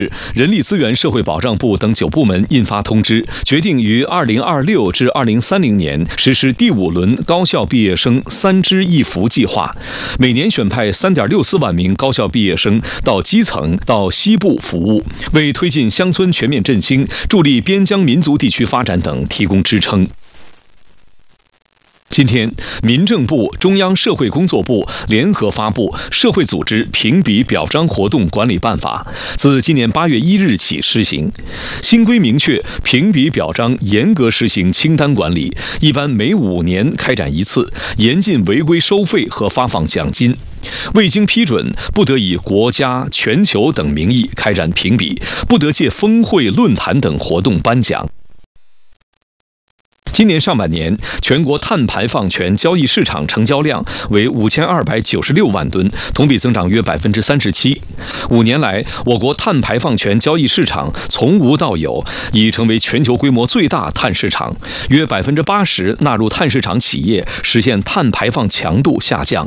人力资源社会保障部等9部门印发通知，决定于2026至2030年实施第5轮高校毕业生3支1扶计划，每年选派3.64万名高校毕业生到基层到西部服务，为推进乡村全面振兴、助力边疆民族地区发展等提供支撑。今天，民政部、中央社会工作部联合发布《社会组织评比表彰活动管理办法》，自今年8月1日起施行。新规明确，评比表彰严格实行清单管理，一般每5年开展一次，严禁违规收费和发放奖金。未经批准，不得以国家、全球等名义开展评比，不得借峰会、论坛等活动颁奖。今年上半年，全国碳排放权交易市场成交量为5296万吨，同比增长约37%。5年来，我国碳排放权交易市场从无到有，已成为全球规模最大碳市场，约80%纳入碳市场企业实现碳排放强度下降。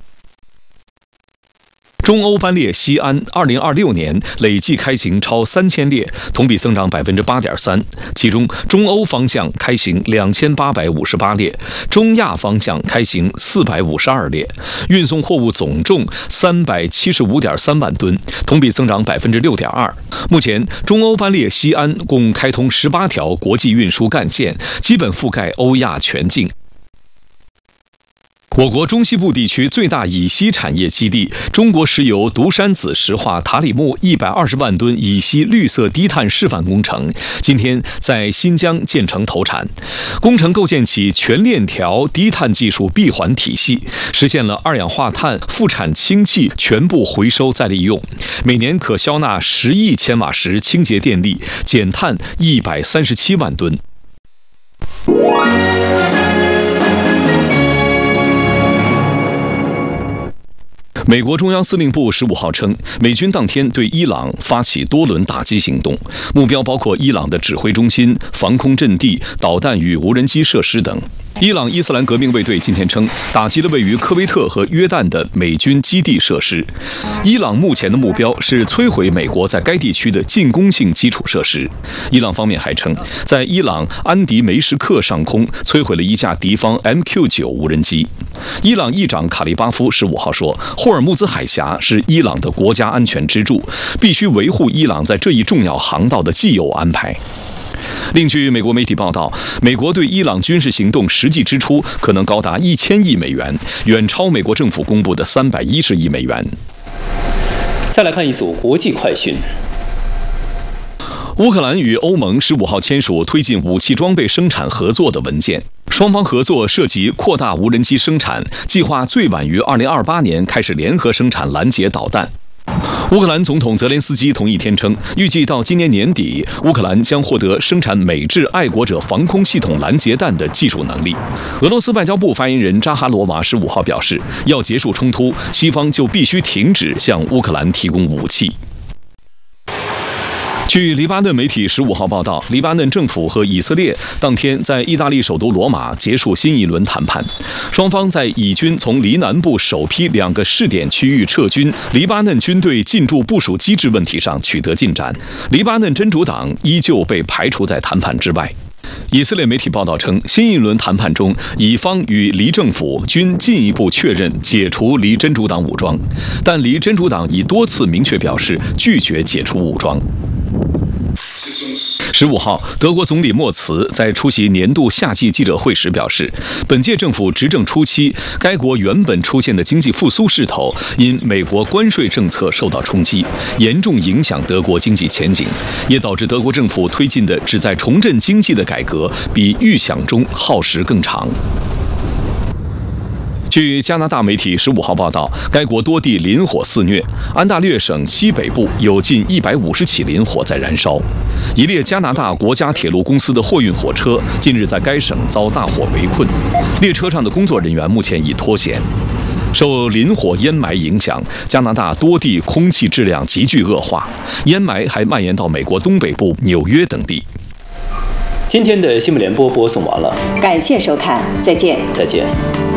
中欧班列西安2026年累计开行超3000列，同比增长8.3%。其中，中欧方向开行2858列，中亚方向开行452列，运送货物总重375.3万吨，同比增长6.2%。目前，中欧班列西安共开通18条国际运输干线，基本覆盖欧亚全境。我国中西部地区最大乙烯产业基地中国石油独山子石化塔里木120万吨乙烯绿色低碳示范工程今天在新疆建成投产。工程构建起全链条低碳技术闭环体系，实现了二氧化碳、副产氢气全部回收再利用，每年可消纳10亿千瓦时清洁电力，减碳137万吨。美国中央司令部15号称，美军当天对伊朗发起多轮打击行动，目标包括伊朗的指挥中心、防空阵地、导弹与无人机设施等。伊朗伊斯兰革命卫队今天称，打击了位于科威特和约旦的美军基地设施。伊朗目前的目标是摧毁美国在该地区的进攻性基础设施。伊朗方面还称，在伊朗安迪梅什克上空摧毁了一架敌方 MQ-9 无人机。伊朗议长卡利巴夫15号说，霍尔木兹海峡是伊朗的国家安全支柱，必须维护伊朗在这一重要航道的既有安排。另据美国媒体报道，美国对伊朗军事行动实际支出可能高达1000亿美元，远超美国政府公布的310亿美元。 再来看一组国际快讯。 乌克兰与欧盟15号签署推进武器装备生产合作的文件，双方合作涉及扩大无人机生产，计划最晚于2028年开始联合生产拦截导弹。乌克兰总统泽连斯基同一天称，预计到今年年底，乌克兰将获得生产美制爱国者防空系统拦截弹的技术能力。俄罗斯外交部发言人扎哈罗娃15号表示，要结束冲突，西方就必须停止向乌克兰提供武器。据黎巴嫩媒体15号报道，黎巴嫩政府和以色列当天在意大利首都罗马结束新一轮谈判，双方在以军从黎南部首批2个试点区域撤军、黎巴嫩军队进驻部署机制问题上取得进展，黎巴嫩真主党依旧被排除在谈判之外。以色列媒体报道称，新一轮谈判中，以方与黎政府均进一步确认解除黎真主党武装，但黎真主党已多次明确表示拒绝解除武装。15号，德国总理默茨在出席年度夏季记者会时表示，本届政府执政初期，该国原本出现的经济复苏势头因美国关税政策受到冲击，严重影响德国经济前景，也导致德国政府推进的旨在重振经济的改革比预想中耗时更长。据加拿大媒体15号报道，该国多地林火肆虐，安大略省西北部有近150起林火在燃烧。一列加拿大国家铁路公司的货运火车近日在该省遭大火围困，列车上的工作人员目前已脱险。受林火烟霾影响，加拿大多地空气质量急剧恶化，烟霾还蔓延到美国东北部、纽约等地。 今天的新闻联播播送完了， 感谢收看，再见。 再见。